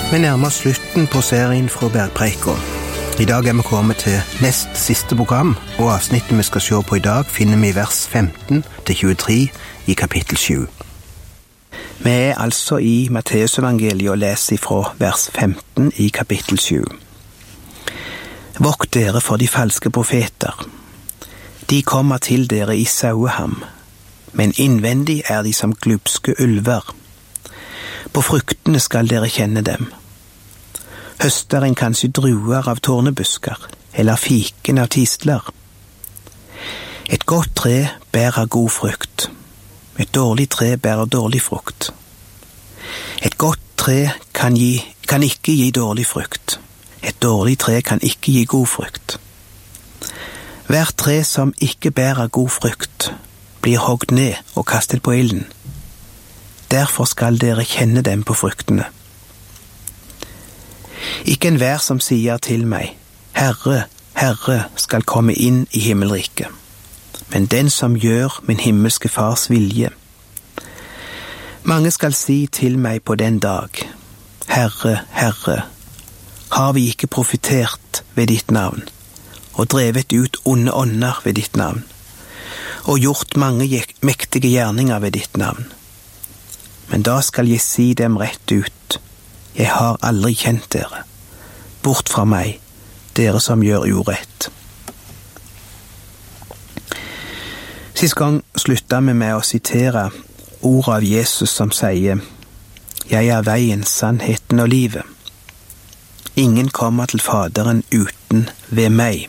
Vi nærmer slutten på serien fra Bergpreika. I dag vi kommet til nest siste program, og avsnittet vi skal se på i dag finner vi i vers 15-23 i kapittel 7. Vi altså i Matteusevangeliet og leser fra vers 15 i kapittel 7. Vokt dere for de falske profeter. De kommer til dere i saueham, men innvendig de som glupske ulver. På fruktene skal dere kjenne dem. Høster en kanskje druer av tårnebusker, eller fiken av tistler. Et godt tre bærer god frukt. Et dårlig tre bærer dårlig frukt. Et godt tre kan ikke gi dårlig frukt. Et dårlig tre kan ikke gi god frukt. Hvert tre som ikke bærer god frukt, blir hogd ned og kastet på ilden. Derfor skal dere kjenne dem på fruktene. Ikke enhver som sier til meg, Herre, Herre, skal komme inn i himmelriket, men den som gjør min himmelske fars vilje. Mange skal si til meg på den dag, Herre, Herre, har vi ikke profetert ved ditt navn, og drevet ut onde ånder ved ditt navn, og gjort mange mektige gjerninger ved ditt navn? Men da skal jeg si dem rett ut, jeg har aldri kjent dere. Bort fra meg, dere som gjør urett. Sist gang slutta vi med å sitere ordet av Jesus som sier, jeg er veien, sannheten og livet. Ingen kommer til Faderen uten ved meg.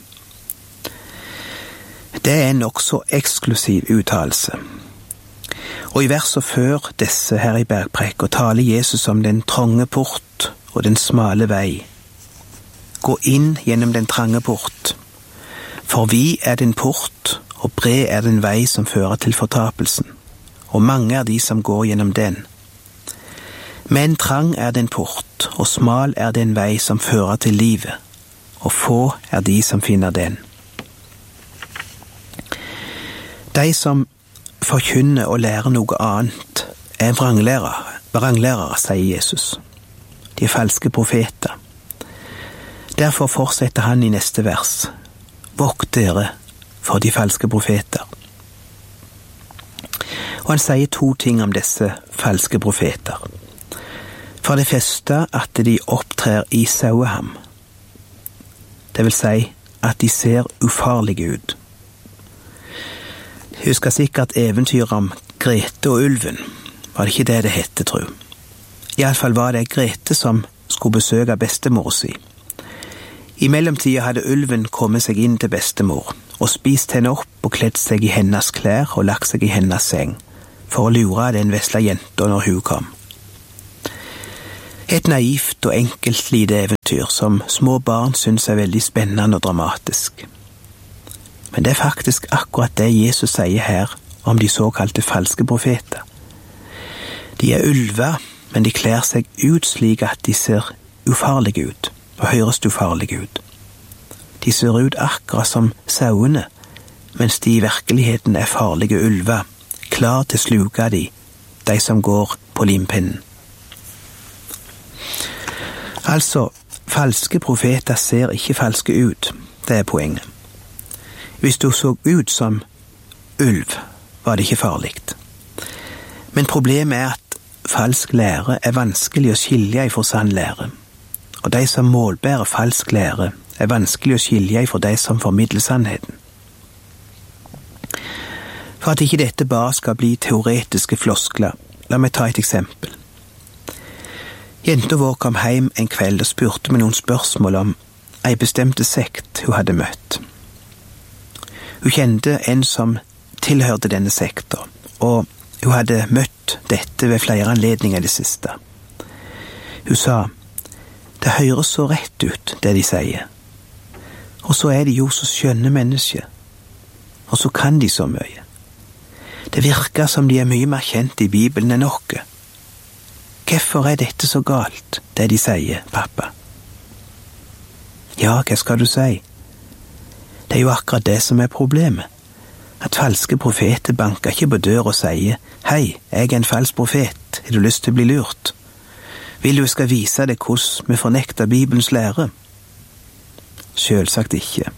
Det en også eksklusiv uttalelse. Og i verset før disse her i Bergpreika taler Jesus om den trange port og den smale vei. Gå inn gjennom den trange port, for vi den port, og bred den vei som fører til fortapelsen, og mange de som går gjennom den. Men trang den port, og smal den vei som fører til livet, og få de som finner den. De som forkynner og lærer noe annet vranglærere, sier Jesus. De falske profeter. Derfor fortsetter han i neste vers. Vokt dere for de falske profeter. Og han sier to ting om disse falske profeter. For det første at de opptrer i saueham. Det vil si at de ser ufarlige ut. Husker sikkert eventyret om Grete og ulven. Var det ikke det hette, tro? I alle fall var det Grete som skulle besøke bestemor si. I mellomtida hadde ulven kommet seg inn til bestemor og spist henne opp og kledd seg i hennes klær og lagt seg i hennes seng for å lure den vesle jenta når hun kom. Et naivt og enkelt lite eventyr som små barn synes veldig spennende og dramatisk. Men det faktisk akkurat det Jesus sier her om de såkalte falske profeter. De ulver, men de klær seg ut slik at de ser ufarlige ut og høres ufarlige ut. De ser ut akkurat som sauene, mens de i virkeligheten farlige ulver, klar til å sluke de som går på limpinnen. Altså, falske profeter ser ikke falske ut, det poenget. Hvis du så ut som ulv, var det ikke farligt. Men problemet at falsk lære vanskelig å skilje ifra sann lære, og de som målbærer falsk lære vanskelig å skilje ifra de som formidler sannheten. For at ikke dette bare skal bli teoretiske floskler, la meg ta et eksempel. Jenta vår kom hjem en kveld og spurte med noen spørsmål om en bestemte sekt hun hadde møtt. Hun kjente en som tilhørte denne sekta, og hun hadde møtt dette ved flere anledninger det siste. Hun sa, det høres så rett ut, det de sier. Og så de jo så skjønne mennesker. Og så kan de så mye. Det virker som de mye mer kjent i Bibelen enn oss. Hvorfor dette så galt, det de sier, pappa? Ja, hva skal du si? Det jo akkurat det som problemet. At falske profeter banker ikke på dør og sier, hei, jeg en falsk profet, har du lyst til å bli lurt? Vil du skal vise deg hvordan vi fornekter Bibelens lære? Selvsagt ikke.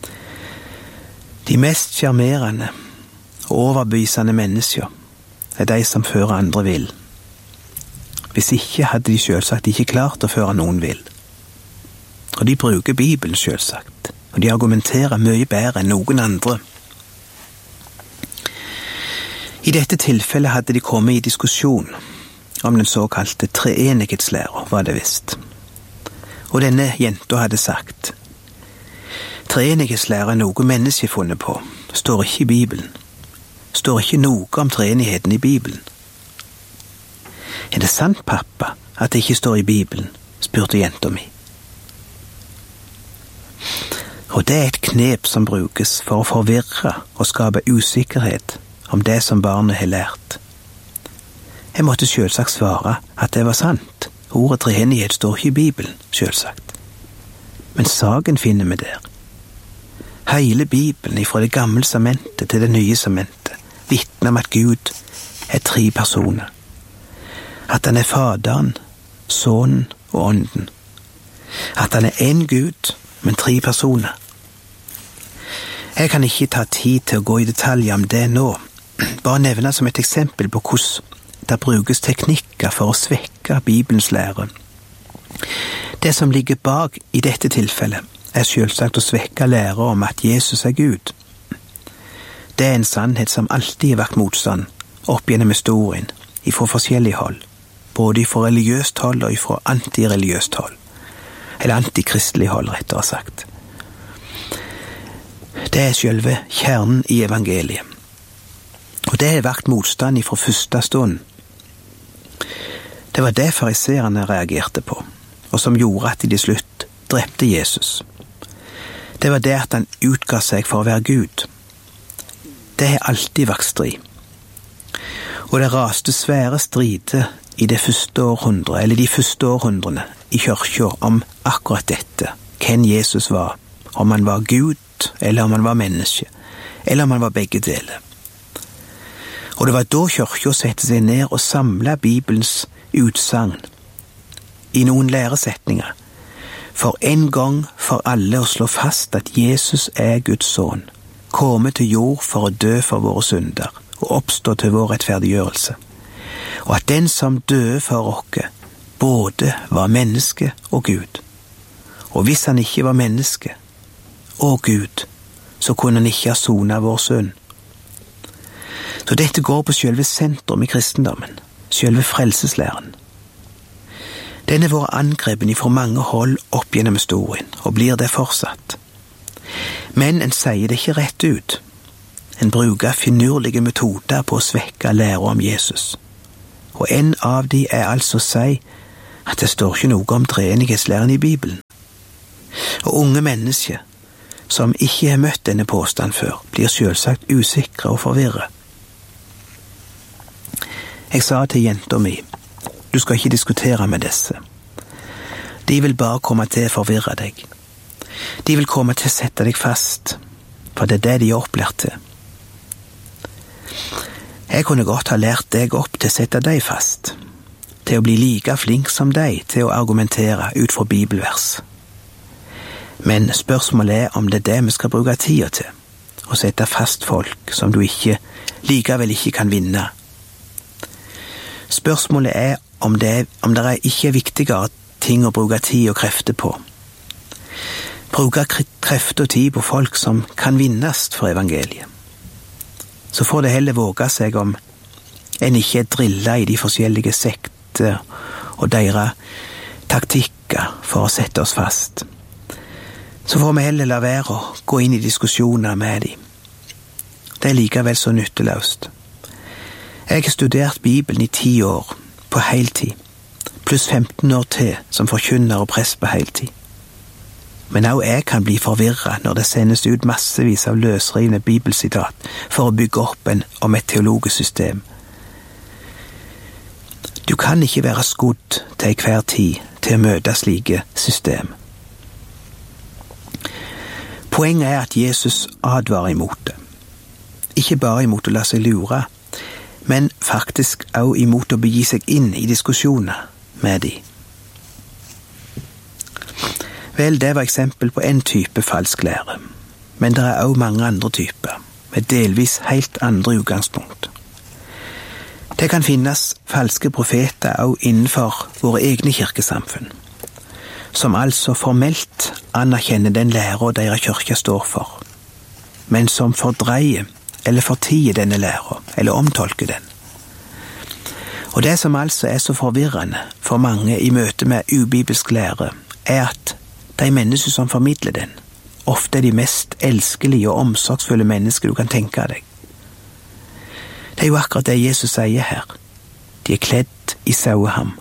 De mest sjarmerende og overbevisende mennesker er de som fører andre vill. Hvis ikke hadde de selvsagt ikke klart å føre noen vill. Og de bruker Bibelen selvsagt, og de argumenterer mye bedre enn noen andre. I dette tilfellet hadde de kommet i diskusjon om den såkalte treenighetslære, var det visst. Og denne jenta hadde sagt: treenighetslære er noe mennesket funnet på, står ikke i Bibelen. Står ikke noe om treenigheten i Bibelen. Er det sant, pappa, at det ikke står i Bibelen? Spurte jenta mi. Og det er et knep som brukes for å forvirre og skape usikkerhet om det som barnet har lært. Jeg måtte selvsagt svare at det var sant. Ordet treenighet står ikke i Bibelen, selvsagt. Men saken finner vi der. Hele Bibelen fra det gamle samentet til det nye samentet vitner om at Gud er 3 personer. At han er Faderen, Sønnen og Ånden. At han er en Gud, men 3 personer. Jeg kan ikke ta tid til å gå i detaljer om det nå, bare nevne som et eksempel på hvordan det brukes teknikker for å svekke Bibelens lære. Det som ligger bak i dette tilfellet er selvsagt å svekke lære om at Jesus er Gud. Det er en sannhet som alltid har vært motstand opp gjennom historien, ifra forskjellige hold, både ifra religiøst hold og ifra antireligiøst hold, eller antikristelig hold, rettere sagt. Det er selve kjernen i evangeliet. Og det har vært motstand ifra første stund. Det var det fariseerne reagerte på, og som gjorde at de til slutt drepte Jesus. Det var det at han utga seg for å være Gud. Det har alltid vært strid. Og det raste svære strider i det første århundret, eller de første århundrene i kirka om akkurat dette, hvem Jesus var, om han var Gud, eller om han var menneske, eller om han var begge deler. Og det var da kirka satte seg ned og samlet Bibelens utsagn i noen læresetninger, for en gang for alle å slå fast at Jesus er Guds sønn, kommet til jord for å dø for våre synder og oppstå til vår rettferdiggjørelse, og at den som døde for oss både var menneske og Gud. Og hvis han ikke var menneske og Gud, så kunne han ikke ha sonet vår synd. Så dette går på selve sentrum i kristendommen, selve frelseslæren. Den har vært angrepen fra mange hold opp gjennom historien, og blir det fortsatt. Men en sier det ikke rett ut. En bruker finurlige metoder på å svekke lære om Jesus. Og en av de er altså å si at det står ikke noe om treenighetslæren i Bibelen. Og unge mennesker som ikke har møtt denne påstand før, blir selvsagt usikre og forvirret. Jeg sa til jenta mi, du skal ikke diskutere med disse. De vil bare komme til å forvirre deg. De vil komme til å sette deg fast, for det er det de er opplært til. Jeg kunne godt ha lært deg opp til å sette deg fast, til å bli like flink som deg til å argumentere ut fra bibelvers. Men spørsmålet er om det er det vi skal bruke tida til, å sette fast folk som du likevel ikke kan vinne. Spørsmålet er om det ikke er viktigere ting å bruke tid og krefter på. Bruke krefter og tid på folk som kan vinnes for evangeliet. Så får det heller våge seg om en ikke er drillet i de forskjellige sekter og deres taktikker for å sette oss fast. Så får vi heller la være å gå inn i diskusjoner med dem. Det er likevel så nytteløst. Jeg har studert Bibelen i 10 år, på heltid, pluss 15 år til som forkynner og prest på heltid. Men også jeg kan bli forvirret når det sendes ut massevis av løsrivende bibelsitat for å bygge opp om et teologisk system. Du kan ikke være skodd til hver tid til å møte slike system. Poenget er at Jesus advarer imot det. Ikke bare imot å la seg lure, men faktisk også imot å begi seg inn i diskusjoner med dem. Vel, det var eksempel på en type falsk lære, men det er også mange andre typer, med delvis helt andre utgangspunkt. Det kan finnes falske profeter også innenfor våre egne kirkesamfunn, som altså formelt anerkjenner den lære deres kirke står for, men som fordreier eller fortier denne lære, eller omtolker den. Og det som altså er så forvirrende for mange i møte med ubibelsk lære, er at de mennesker som formidler den, ofte er de mest elskelige og omsorgsfulle mennesker du kan tenke deg. Det er jo akkurat det Jesus sier her. De er kledd i saueham.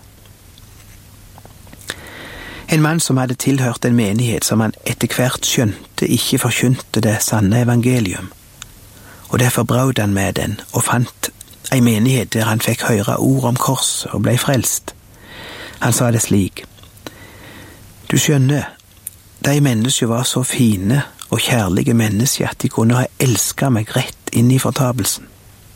En mann som hadde tilhørt en menighet som han etter hvert skjønte ikke forkynte det sanne evangelium, og derfor brød han med den og fant en menighet der han fikk høre ord om korset og ble frelst. Han sa det slik: Du skjønner, de mennesker var så fine og kjærlige mennesker at de kunne ha elsket meg rett inn i fortapelsen.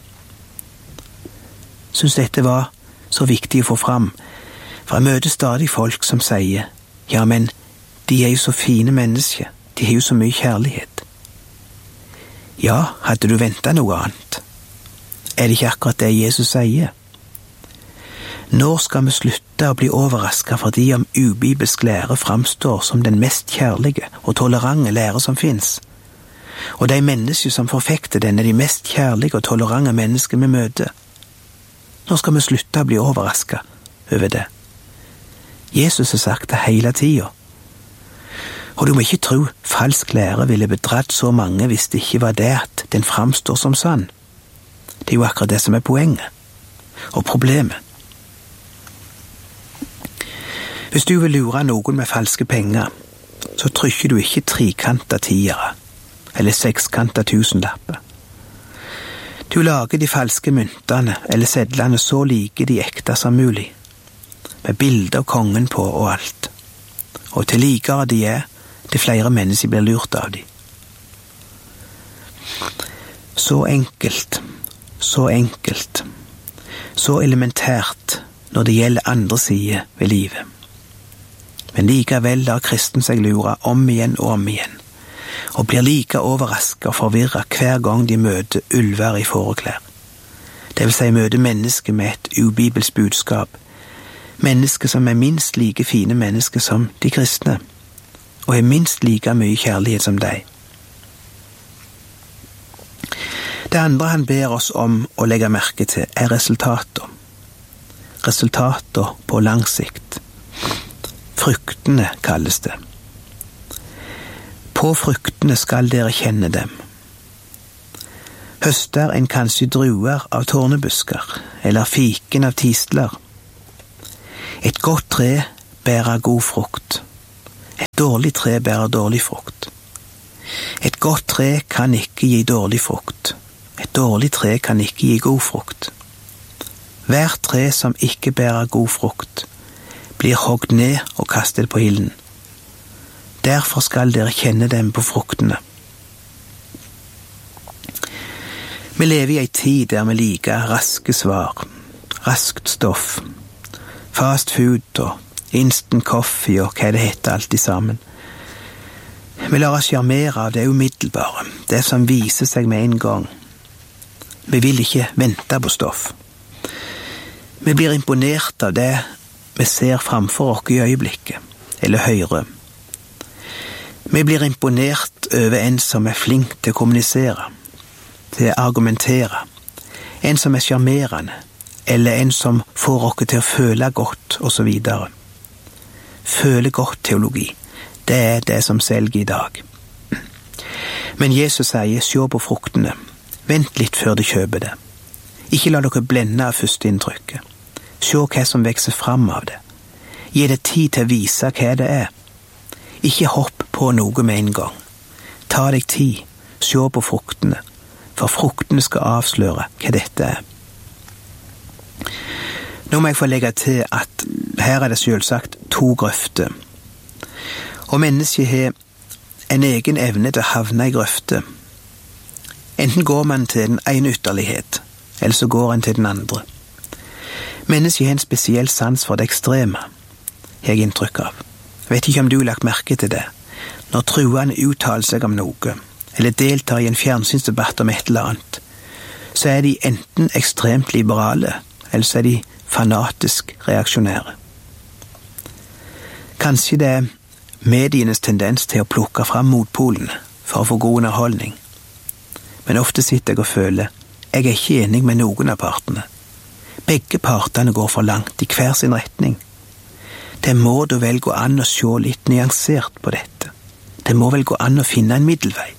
Synes dette var så viktig å få fram, for jeg møter stadig folk som sier: Ja, men de er jo så fine mennesker, de har jo så mye kjærlighet. Ja, hadde du ventet noe annet? Er det ikke akkurat det Jesus sier? Når skal vi slutte å bli overrasket fordi om ubibelsk lære framstår som den mest kjærlige og tolerante lære som finnes? Og de mennesker som forfekter den er de mest kjærlige og tolerante mennesker vi møter. Når skal vi slutte å bli overrasket over det? Jesus har sagt det hele tiden. Og du må ikke tro falsk lære ville bedratt så mange hvis det ikke var det at den framstår som sann. Det er jo akkurat det som er poenget, og problemet. Hvis du vil lure noen med falske penger, så trykker du ikke trikanta tiere, eller sekskanta tusenlapper. Du lager de falske myntene eller sedlene så like de ekte som mulig, med bilder av kongen på og alt. Og til likere de er, til flere mennesker blir lurt av de. Så enkelt, så elementært når det gjelder andre sider ved livet. Men likevel lar kristen seg lure om igjen og om igjen, og blir like overrasket og forvirret hver gang de møter ulver i fåreklær. Det vil si møter mennesker med et ubibelsk budskap, mennesker som er minst like fine mennesker som de kristne, og har minst like mye kjærlighet som deg. Det andre han ber oss om å legge merke til er resultater. Resultater på lang sikt. Fruktene kalles det. På fruktene skal dere kjenne dem. Høster en kanskje druer av tårnebusker, eller fiken av tistler. Et godt tre bærer god frukt. Et dårlig tre bærer dårlig frukt. Et godt tre kan ikke gi dårlig frukt. Et dårlig tre kan ikke gi god frukt. Hvert tre som ikke bærer god frukt, blir hogd ned og kastet på ilden. Derfor skal dere kjenne dem på fruktene. Vi lever i en tid der vi liker raske svar, raskt stoff, fast food og instant coffee og hva det heter alt i sammen. Vi lar oss sjarmere av det umiddelbare, det som viser seg med en gang. Vi vil ikke vente på stoff. Vi blir imponert av det vi ser framfor oss i øyeblikket, eller hører. Vi blir imponert over en som er flink til å kommunisere, til å argumentere, en som er sjarmerende, eller en som får oss til å føle godt, og så videre. Føle godt teologi, det er det som selger i dag. Men Jesus sier, se på fruktene, vent litt før du kjøper det. Ikke la dere blende av førsteinntrykket. Se hva som vekser fram av det. Gi det tid til å vise hva det er. Ikke hopp på noe med en gang. Ta deg tid, se på fruktene, for fruktene skal avsløre hva dette er. Nå må jeg få legge til at her er det selvsagt 2 grøfter. Og mennesket har en egen evne til å havne i grøfter. Enten går man til den ene ytterlighet, eller så går en til den andre. Mennesket har en spesiell sans for det ekstreme, har jeg inntrykk av. Vet ikke om du har lagt merke til det. Når truende uttaler seg om noe, eller deltar i en fjernsynsdebatt om et eller annet, så er de enten ekstremt liberale, eller så er de fanatisk reaksjonære. Kanskje det er medienes tendens til å plukke fram motpolene for å få god underholdning. Men ofte sitter jeg og føler, jeg er ikke enig med noen av partene. Begge partene går for langt i hver sin retning. Det må da vel gå an å se litt nyansert på dette. Det må vel gå an å finne en middelvei.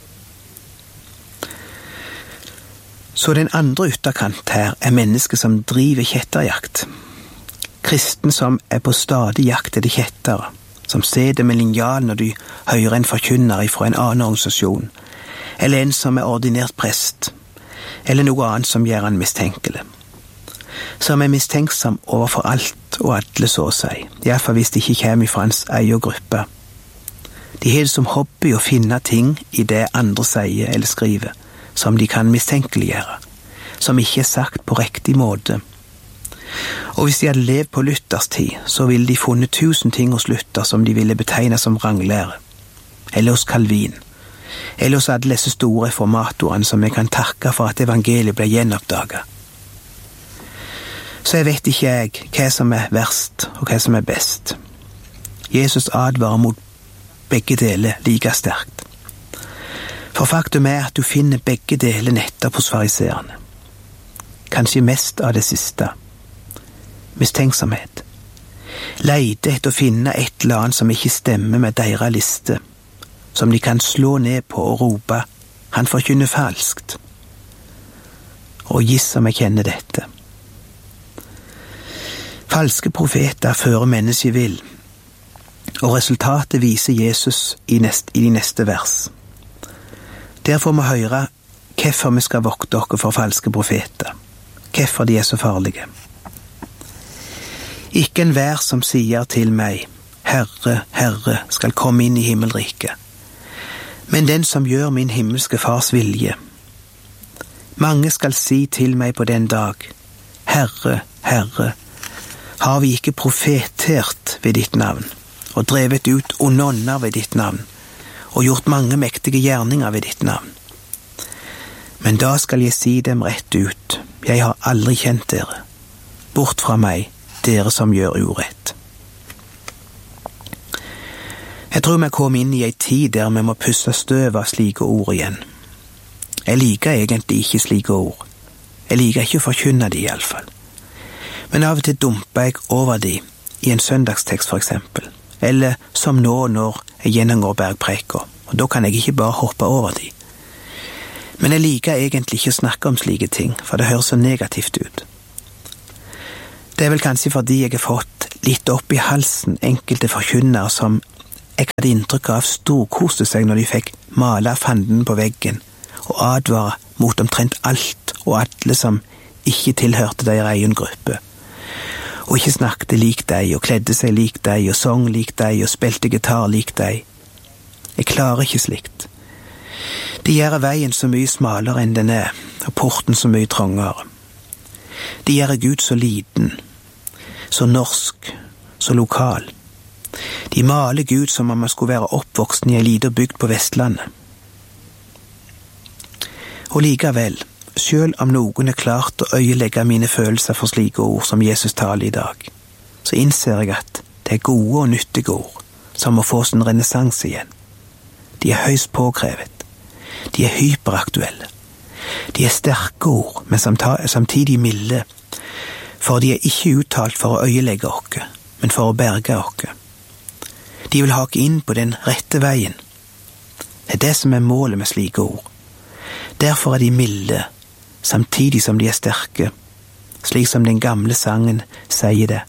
Så den andre ytterkant her er mennesker som driver kjetterjakt. Kristen som er på stadig jakt etter kjettere, som sitter med linjal når de hører en forkynner fra en annen organisasjon, eller en som er ordinert prest, eller noe annet som gjør han mistenkelig. Som er mistenksom overfor alt og alle, så å si, i hvert fall hvis det ikke kommer fra hans egen gruppe. De har det som hobby å finne ting i det andre sier eller skriver, som de kan mistenkeliggjøre, som ikke er sagt på riktig måte. Og hvis de hadde levd på Luthers tid, så ville de funnet 1000 ting hos Luther som de ville betegne som vranglære, eller hos Calvin, eller hos alle disse store reformatorene som vi kan takke for at evangeliet ble gjenoppdaget. Så jeg vet ikke hva som er verst og hva som er best. Jesus advarer mot begge deler like sterkt. For faktum er at du finner begge deler nettopp hos fariseerne. Kanskje mest av det siste. Mistenksomhet. Leide etter å finne et eller annet som ikke stemmer med deres liste, som de kan slå ned på og rope, han forkynner falskt. Og giss om jeg kjenner dette. Falske profeter fører mennesket vill, og resultatet viser Jesus i de neste vers. Derfor må vi høre hvorfor vi skal vokte oss for falske profeter, hvorfor de er så farlige. Ikke enhver som sier til meg, Herre, Herre, skal komme inn i himmelriket, men den som gjør min himmelske fars vilje. Mange skal si til meg på den dag, Herre, Herre, har vi ikke profetert ved ditt navn, og drevet ut onde ånder ved ditt navn, og gjort mange mektige gjerninger ved ditt navn. Men da skal jeg si dem rett ut, jeg har aldri kjent dere. Bort fra meg, dere som gjør urett. Jeg tror vi kom inn i en tid der vi må pusse støv av slike ord igjen. Jeg liker egentlig ikke slike ord. Jeg liker ikke å forkynne de i alle fall. Men av og til dumper jeg over de i en søndagstekst for eksempel, eller som nå når jeg gjennomgår bergpreker, og da kan jeg ikke bare hoppe over de. Men jeg liker egentlig ikke å snakke om slike ting, for det høres så negativt ut. Det er vel kanskje fordi jeg har fått litt opp i halsen enkelte forkynnere som jeg hadde inntrykk av storkoste seg når de fikk male fanden på veggen og advare mot omtrent alt og alle som ikke tilhørte deres egen gruppe, og ikke snakket lik deg, og kledde seg lik deg, og sang lik deg, og spilte gitar lik deg. Jeg klarer ikke slikt. De gjør veien så mye smalere enn den er, og porten så mye trangere. De gjør Gud så liten, så norsk, så lokal. De maler Gud som om man skulle være oppvoksen i en liten bygd på Vestlandet. Og likevel, selv om noen er klart å øyelegge mine følelser for slike ord som Jesus taler i dag, så innser jeg at det er gode og nyttige ord som må få sin renessanse igjen. De er høyst påkrevet. De er hyperaktuelle. De er sterke ord, men samtidig milde, for de er ikke uttalt for å øyelegge oss, men for å berge oss. De vil hake inn på den rette veien. Det er det som er målet med slike ord. Derfor er de milde, samtidig som de er sterke, slik som den gamle sangen sier det.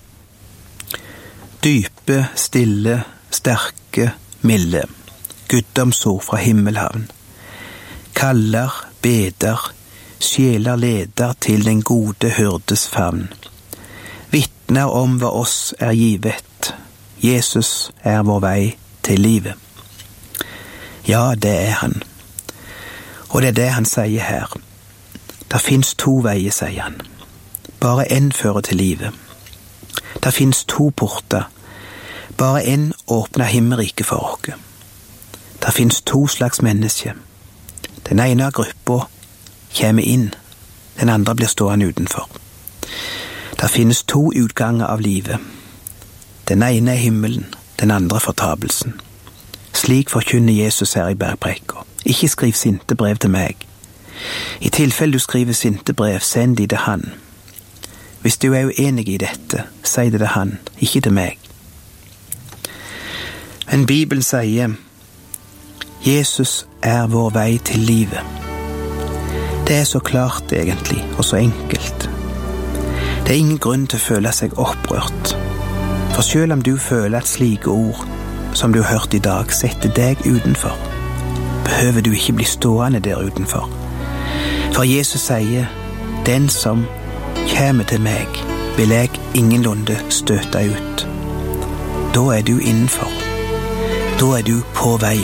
Dype, stille, sterke, milde, guddomsord fra himmelhavn. Kaller, beder, sjeler leder til den gode hyrdes favn. Vittner om hva oss er givet, Jesus er vår vei til livet. Ja, det er han. Og det er det han sier her. Det finnes 2 veier, sier han. Bare en fører til livet. Det finnes 2 porter. Bare en åpner himmelriket for oss. Der finnes 2 slags mennesker. Den ene av gruppa kommer inn, den andre blir stående utenfor. Der finnes 2 utganger av livet. Den ene er himmelen, den andre fortapelsen. Slik forkynner Jesus her i bergpreka. Ikke skriv sinte brev til meg. I tilfelle du skriver sinte brev, send de til han. Hvis du er uenig i dette, si det til han, ikke til meg. Men Bibelen sier, Jesus er vår vei til livet. Det er så klart egentlig, og så enkelt. Det er ingen grunn til å føle seg opprørt. For selv om du føler at slike ord, som du har hørt i dag, setter deg utenfor, behøver du ikke bli stående der utenfor. For Jesus sier, den som kommer til meg, vil jeg ingenlunde støte ut. Da er du innenfor. Da er du på vei.